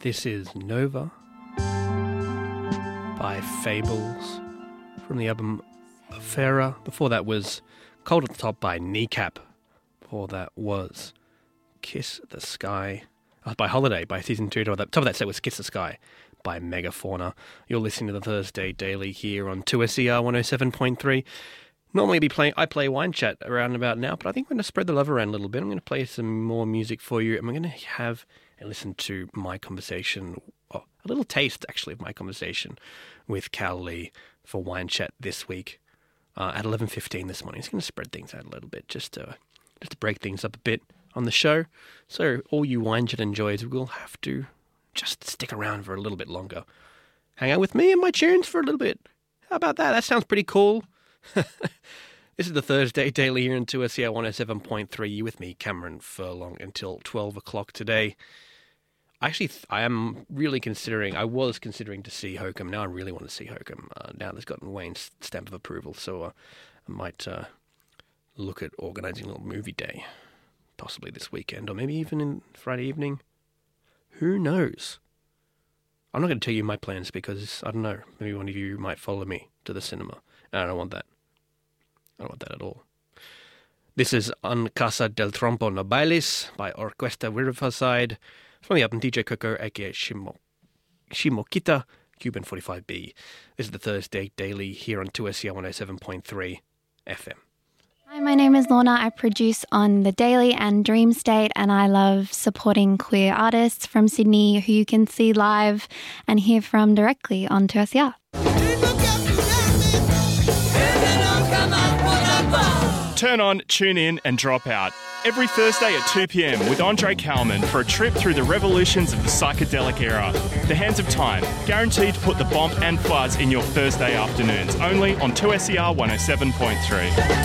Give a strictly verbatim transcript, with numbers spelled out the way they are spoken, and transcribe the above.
This is Nova by Fables from the album Fairer. Before that was Cold at the Top by Kneecap. Before that was Kiss the Sky uh, by Holiday by Season two. Top of that set was Kiss the Sky by Megafauna. You're listening to the Thursday Daily here on two S E R one oh seven point three. Normally be playing, I play Wine Chat around about now, but I think I'm going to spread the love around a little bit. I'm going to play some more music for you, and we're going to have and listen to my conversation, oh, a little taste actually of my conversation with Cal Lee for Wine Chat this week uh, at eleven fifteen this morning. It's going to spread things out a little bit, just to, just to break things up a bit on the show. So all you Wine Chat enjoyers will have to just stick around for a little bit longer. Hang out with me and my tunes for a little bit. How about that? That sounds pretty cool. This is the Thursday Daily here in two S E R one oh seven point three. You with me, Cameron Furlong, until twelve o'clock today. Actually, th- I am really considering, I was considering to see Hokum. Now I really want to see Hokum. Uh, now there's gotten Wayne's stamp of approval, so uh, I might uh, look at organising a little movie day, possibly this weekend, or maybe even in Friday evening. Who knows? I'm not going to tell you my plans because, I don't know, maybe one of you might follow me to the cinema. And I don't want that. I don't want that at all. This is En Casa del Trompo Nobilis by Orquesta Riverside from the album D J Coco, aka Shimo, Shimokita, Cuban forty-five B. This is the Thursday Daily here on two S E R one oh seven point three F M. Hi, my name is Lorna. I produce on The Daily and Dream State, and I love supporting queer artists from Sydney who you can see live and hear from directly on two S E R. Turn on, tune in and drop out. Every Thursday at two p.m. with Andre Kalman for a trip through the revolutions of the psychedelic era. The Hands of Time, guaranteed to put the bomb and fuzz in your Thursday afternoons. Only on two S E R one oh seven point three.